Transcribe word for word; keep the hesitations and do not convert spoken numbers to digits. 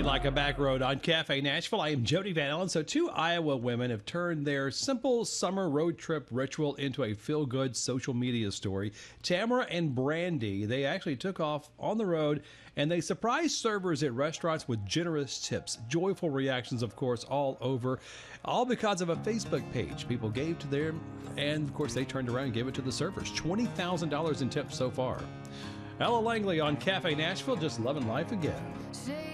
like a back road on Cafe Nashville. I am Jody Van Allen. So two Iowa women have turned their simple summer road trip ritual into a feel-good social media story. Tamara and Brandy, they actually took off on the road and they surprised servers at restaurants with generous tips. Joyful reactions, of course, all over, all because of a Facebook page people gave to them. And of course, they turned around and gave it to the servers. twenty thousand dollars in tips so far. Ella Langley on Cafe Nashville, just loving life again.